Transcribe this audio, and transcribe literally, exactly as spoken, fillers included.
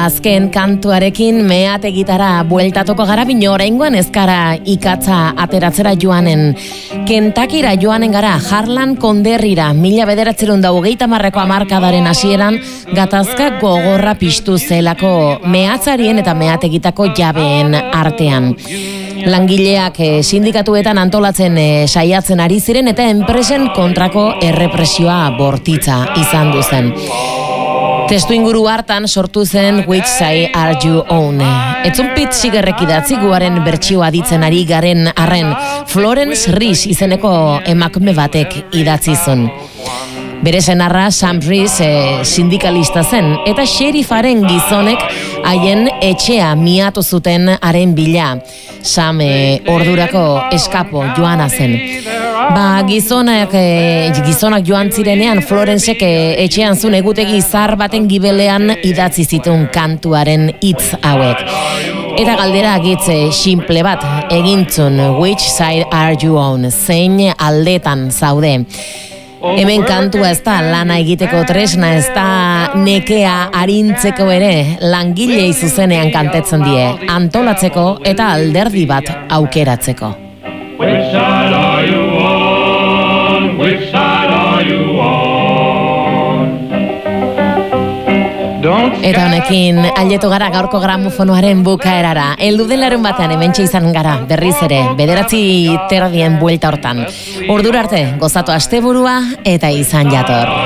azken kantuarekin meategitara bueltatuko gara, bino oraingoan ez gara ikatza ateratzera joanen. Kentakira joanen gara, Harlan konderrira, mila bederatzerun da hogeita marreko amarkadaren hasieran gatazka gogorra piztu zelako mehatzarien eta meategitako jabeen artean. Langileak eh, sindikatuetan antolatzen eh, saiatzen ari ziren eta enpresen kontrako errepresioa bortitza izan duzen. Testu inguru hartan sortu zen Which Side Are You On? Etzun Pete Seegerrek idatzi guaren bertsioa ditzen ari garen arren, Florence Rhys izeneko emakume batek idatzi zuen. Bere senarra Sam Rhys eh, sindikalista zen eta xerifaren gizonek haien etxea miatu zuten haren bila. Sam eh, ordurako eskapo joana zen. Ba, gizonak, eh, gizonak joan zirenean Florencek eh, etxean zuen egutegi zar baten gibelean idatzi zituen kantuaren hitz hauek. Eta galdera gitze simple bat egintzun, Which Side Are You On? Zein aldetan zaude? Hemen kantua ez da lana egiteko tresna, ez da nekea arintzeko ere, langilei zuzenean kantetzen die, antolatzeko eta alderdi bat aukeratzeko. Which side are you on? Which side are you on? Eta honekin ailetu gara gaurko gramofonoaren bukaerara. Heldu den larun batean hementxe izan gara, berriz ere, bederatzi terdien buelta hortan. Ordura arte, gozatu asteburua eta izan jator.